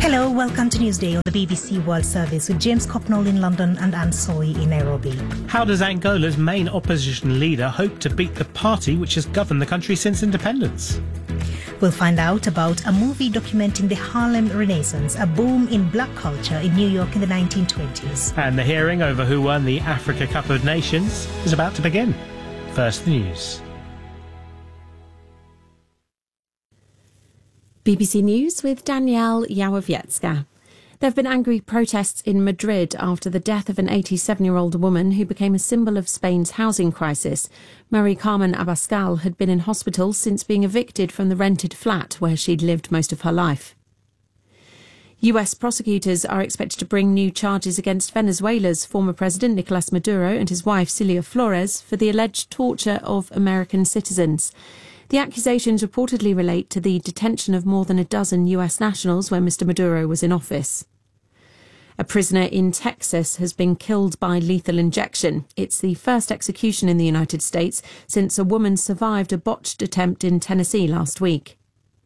Hello, welcome to Newsday on the BBC World Service with James Copnall in London and Anne Soy in Nairobi. How does Angola's main opposition leader hope to beat the party which has governed the country since independence? We'll find out about a movie documenting the Harlem Renaissance, a boom in black culture in New York in the 1920s. And the hearing over who won the Africa Cup of Nations is about to begin. First, the news. BBC News with Danielle Yałowiecka. There have been angry protests in Madrid after the death of an 87-year-old woman who became a symbol of Spain's housing crisis. Marie Carmen Abascal had been in hospital since being evicted from the rented flat where she'd lived most of her life. US prosecutors are expected to bring new charges against Venezuela's former president Nicolas Maduro and his wife Cilia Flores for the alleged torture of American citizens. The accusations reportedly relate to the detention of more than a dozen US nationals when Mr. Maduro was in office. A prisoner in Texas has been killed by lethal injection. It's the first execution in the United States since a woman survived a botched attempt in Tennessee last week.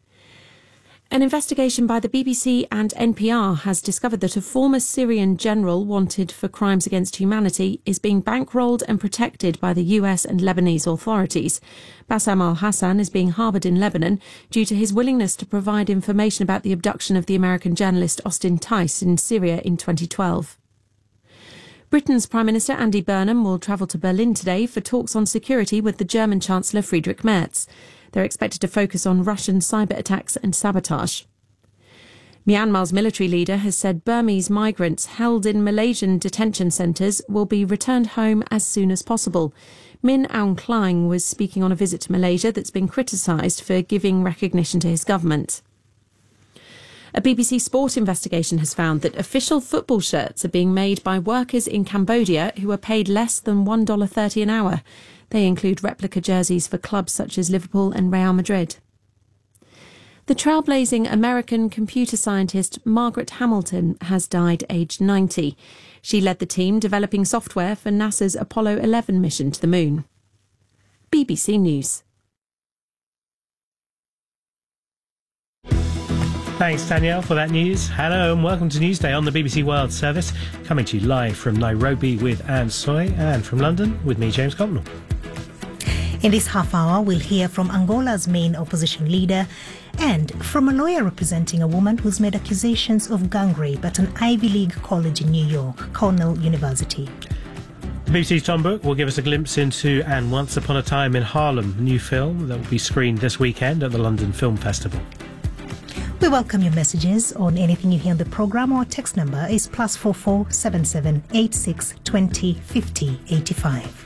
An investigation by the BBC and NPR has discovered that a former Syrian general wanted for crimes against humanity is being bankrolled and protected by the US and Lebanese authorities. Bassam al-Hassan is being harboured in Lebanon due to his willingness to provide information about the abduction of the American journalist Austin Tice in Syria in 2012. Britain's Prime Minister Andy Burnham will travel to Berlin today for talks on security with the German Chancellor Friedrich Merz. They're expected to focus on Russian cyber attacks and sabotage. Myanmar's military leader has said Burmese migrants held in Malaysian detention centres will be returned home as soon as possible. Min Aung Hlaing was speaking on a visit to Malaysia that's been criticised for giving recognition to his government. A BBC Sport investigation has found that official football shirts are being made by workers in Cambodia who are paid less than $1.30 an hour. They include replica jerseys for clubs such as Liverpool and Real Madrid. The trailblazing American computer scientist Margaret Hamilton has died aged 90. She led the team developing software for NASA's Apollo 11 mission to the moon. BBC News. Thanks, Danielle, for that news. Hello and welcome to Newsday on the BBC World Service, coming to you live from Nairobi with Anne Soy and from London with me, James Copnall. In this half hour, we'll hear from Angola's main opposition leader and from a lawyer representing a woman who's made accusations of gang rape at an Ivy League college in New York, Cornell University. The BBC's Tom Brooke will give us a glimpse into And Once Upon a Time in Harlem, a new film that will be screened this weekend at the London Film Festival. We welcome your messages on anything you hear on the programme. Our text number is +44 77 86 20 50 85.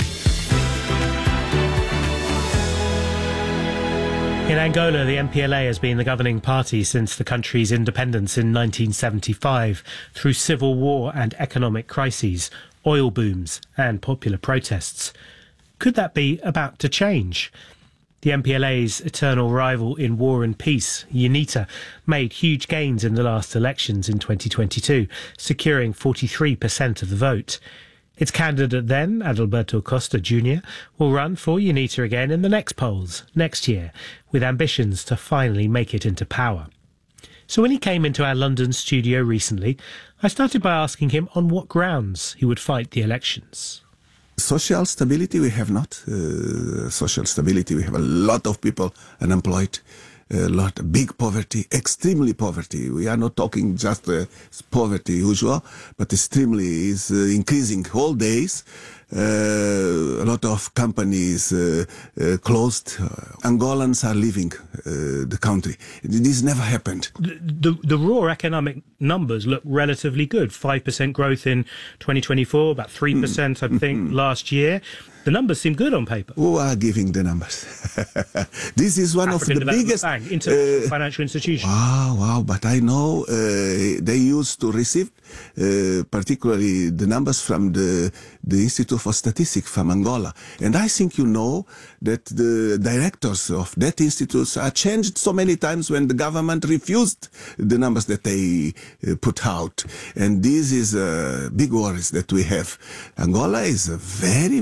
In Angola, the MPLA has been the governing party since the country's independence in 1975, through civil war and economic crises, oil booms and popular protests. Could that be about to change? The MPLA's eternal rival in war and peace, UNITA, made huge gains in the last elections in 2022, securing 43% of the vote. Its candidate then, Adalberto Costa Jr., will run for UNITA again in the next polls next year, with ambitions to finally make it into power. So when he came into our London studio recently, I started by asking him on what grounds he would fight the elections. Social stability we have not. Social stability, we have a lot of people unemployed, big poverty, extremely poverty. We are not talking just poverty usual, but extremely is increasing whole days. A lot of companies closed. Angolans are leaving the country. This never happened. The raw economic numbers look relatively good. 5% growth in 2024, about 3%, I think, last year. The numbers seem good on paper. Who are giving the numbers? This is one African of the biggest Bank, international financial institution. Wow! But I know they used to receive, particularly the numbers from the Institute for Statistics from Angola, and I think you know that the directors of that institutes are changed so many times when the government refused the numbers that they put out, and this is big worries that we have. Angola is very, very rich.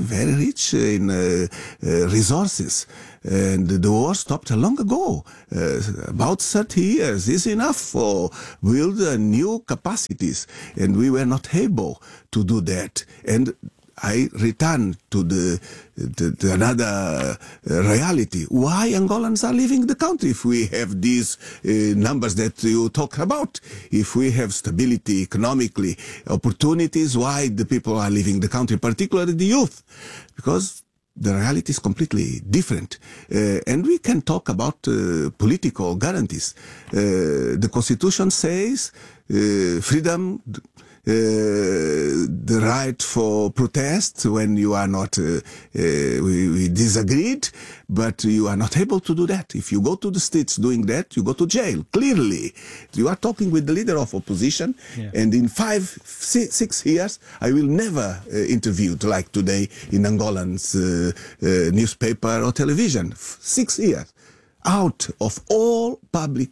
rich in resources. And the war stopped long ago. About 30 years is enough for build new capacities. And we were not able to do that. And I return to another reality. Why Angolans are leaving the country if we have these numbers that you talk about? If we have stability economically, opportunities, why the people are leaving the country, particularly the youth? Because the reality is completely different. And we can talk about political guarantees. The Constitution says freedom, the right for protest when you are not, we disagreed, but you are not able to do that. If you go to the streets doing that, you go to jail. Clearly, you are talking with the leader of opposition, and in 6 years, I will never interviewed like today in Angolan's newspaper or television. 6 years. Out of all public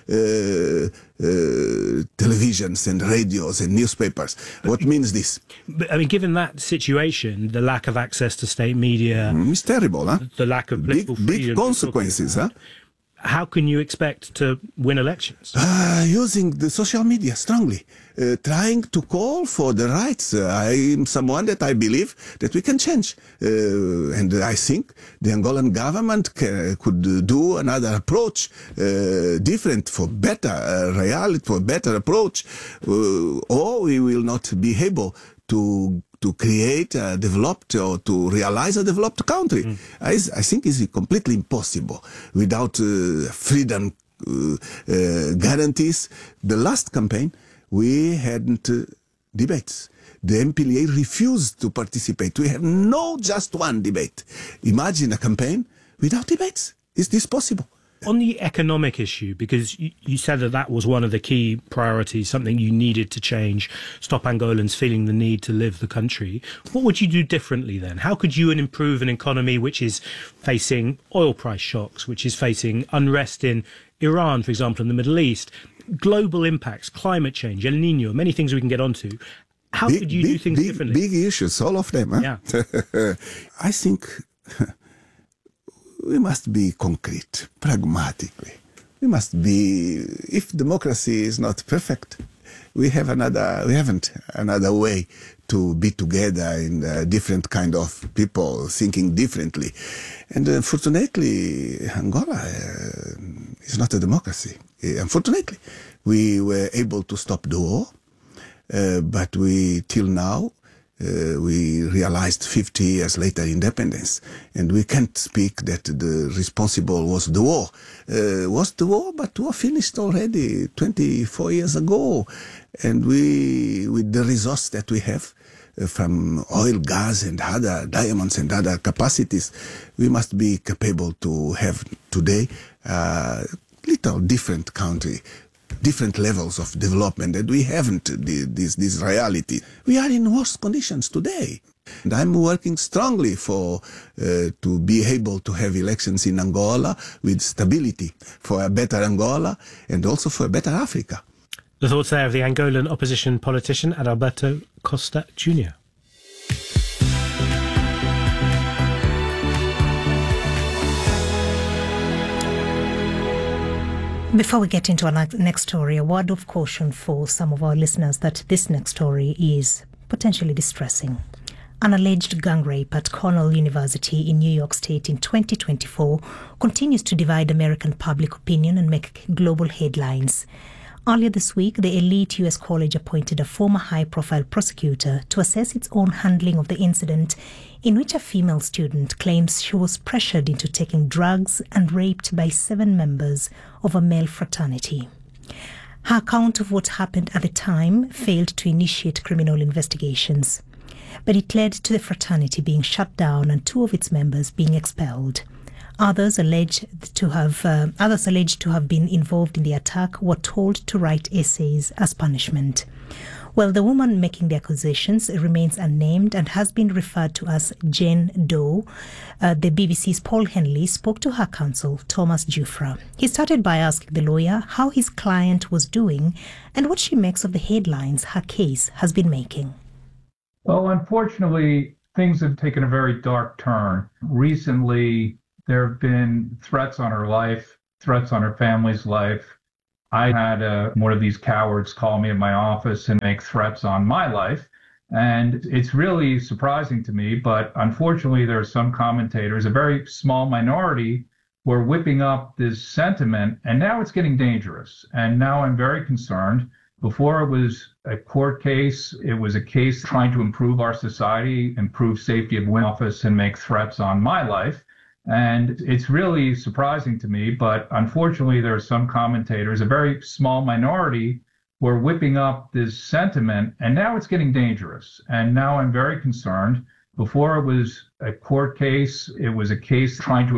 televisions and radios and newspapers. What means this? I mean, given that situation, the lack of access to state media... it's terrible, huh? The lack of political freedom... Big consequences, huh? How can you expect to win elections? Using the social media strongly. Trying to call for the rights. I am someone that I believe that we can change. And I think the Angolan government could do another approach, different for better reality, for better approach, or we will not be able to create a developed or to realize a developed country. I think it's completely impossible without freedom guarantees. The last campaign, we hadn't debates. The MPLA refused to participate. We have no just one debate. Imagine a campaign without debates. Is this possible? On the economic issue, because you said that was one of the key priorities, something you needed to change, stop Angolans feeling the need to live the country. What would you do differently then? How could you improve an economy which is facing oil price shocks, which is facing unrest in Iran, for example, in the Middle East, global impacts, climate change, El Nino, many things we can get onto? How could you do things differently? Big issues, all of them. Huh? Yeah. I think... we must be concrete, pragmatically. We must be, if democracy is not perfect, we haven't another way to be together in different kind of people thinking differently. And unfortunately, Angola is not a democracy. Unfortunately, we were able to stop the war, but till now, we realized 50 years later independence, and we can't speak that the responsible was the war. But war finished already 24 years ago, and we, with the resource that we have from oil, gas, and other diamonds and other capacities, we must be capable to have today a little different country. Different levels of development, and we haven't this reality. We are in worse conditions today. And I'm working strongly for to be able to have elections in Angola with stability, for a better Angola and also for a better Africa. The thoughts there of the Angolan opposition politician Adalberto Costa Jr. Before we get into our next story, a word of caution for some of our listeners that this next story is potentially distressing. An alleged gang rape at Cornell University in New York State in 2024 continues to divide American public opinion and make global headlines. Earlier this week, the elite U.S. college appointed a former high-profile prosecutor to assess its own handling of the incident in which a female student claims she was pressured into taking drugs and raped by 7 members of a male fraternity. Her account of what happened at the time failed to initiate criminal investigations, but it led to the fraternity being shut down and 2 of its members being expelled. Others alleged to have been involved in the attack were told to write essays as punishment. Well, the woman making the accusations remains unnamed and has been referred to as Jane Doe. The BBC's Paul Henley spoke to her counsel, Thomas Jufra. He started by asking the lawyer how his client was doing and what she makes of the headlines her case has been making. Well, unfortunately, things have taken a very dark turn. Recently, there have been threats on her life, threats on her family's life. I had one of these cowards call me in my office and make threats on my life. And it's really surprising to me, but unfortunately, there are some commentators, a very small minority, who are whipping up this sentiment, and now it's getting dangerous. And now I'm very concerned. Before it was a court case, it was a case trying to improve our society, improve safety of women in office, and make threats on my life. And it's really surprising to me, but unfortunately, there are some commentators, a very small minority, who are whipping up this sentiment, and now it's getting dangerous. And now I'm very concerned. Before it was a court case, it was a case trying to